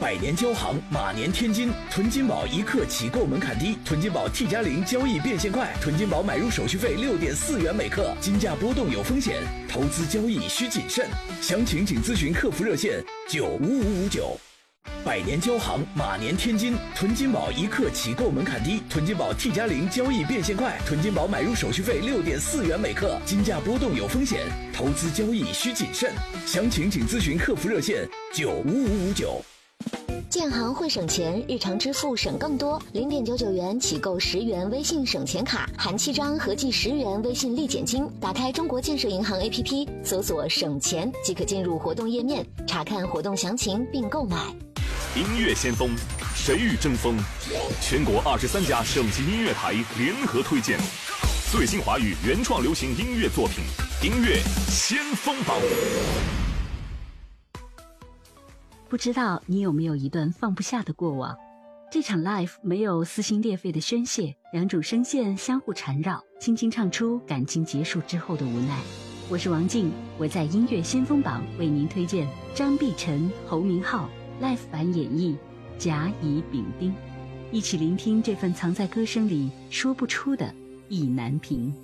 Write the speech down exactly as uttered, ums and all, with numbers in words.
百年交行，马年天金。囤金宝一克起购门槛低，囤金宝 T 加零交易变现快，囤金宝买入手续费六点四元每克，金价波动有风险，投资交易需谨慎。详情请咨询客服热线九五五五九。百年交行，马年天金。囤金宝一克起购门槛低，囤金宝 T 加零交易变现快，囤金宝买入手续费六点四元每克，金价波动有风险，投资交易需谨慎。详情请咨询客服热线九五五五九。 建行会省钱，日常支付省更多。零点九九元起购十元微信省钱卡，含七张，合计十元微信立减金。打开中国建设银行 A P P， 搜索省钱即可进入活动页面，查看活动详情并购买。 音乐先锋，谁与争锋？全国二十三家省级音乐台联合推荐最新华语原创流行音乐作品，音乐先锋榜。 不知道你有没有一段放不下的过往？这场 live 没有撕心裂肺的宣泄，两种声线相互缠绕，轻轻唱出感情结束之后的无奈。我是王静，我在音乐先锋榜为您推荐张碧晨、侯明昊 live 版演绎甲乙丙丁，一起聆听这份藏在歌声里说不出的意难平。